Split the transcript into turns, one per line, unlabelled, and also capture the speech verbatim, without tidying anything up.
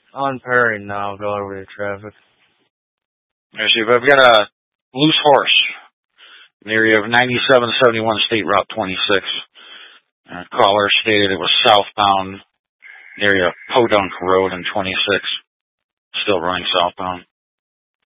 On Perry now, go over the traffic.
Let's see, I've got a loose horse in the area of ninety-seven seventy-one State Route twenty-six. Uh, caller stated it was southbound, area of Podunk Road and twenty-six. Still running southbound.